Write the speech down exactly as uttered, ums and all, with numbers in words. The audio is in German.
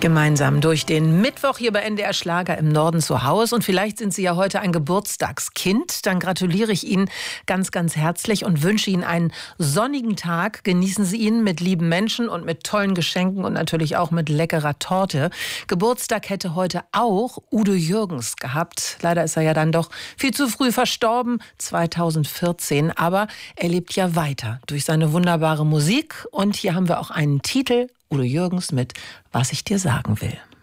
Gemeinsam durch den Mittwoch hier bei N D R Schlager im Norden zu Hause. Und vielleicht sind Sie ja heute ein Geburtstagskind. Dann gratuliere ich Ihnen ganz, ganz herzlich und wünsche Ihnen einen sonnigen Tag. Genießen Sie ihn mit lieben Menschen und mit tollen Geschenken und natürlich auch mit leckerer Torte. Geburtstag hätte heute auch Udo Jürgens gehabt. Leider ist er ja dann doch viel zu früh verstorben, zweitausendvierzehn. Aber er lebt ja weiter durch seine wunderbare Musik. Und hier haben wir auch einen Titel. Udo Jürgens mit »Was ich dir sagen will«.